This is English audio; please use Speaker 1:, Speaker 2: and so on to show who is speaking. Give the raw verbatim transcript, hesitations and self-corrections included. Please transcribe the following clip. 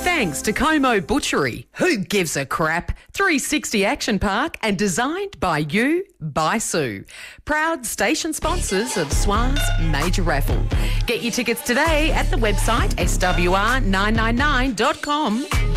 Speaker 1: Thanks to Como Butchery, Who Gives a Crap, three sixty Action Park, and designed by you, by Sue. Proud station sponsors of S W A's Major Raffle. Get your tickets today at the website s w r nine nine nine dot com.